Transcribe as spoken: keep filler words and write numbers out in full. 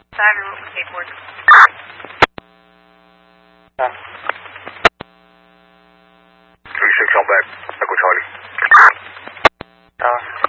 Five, you're with Cape Ward. Three six, on back.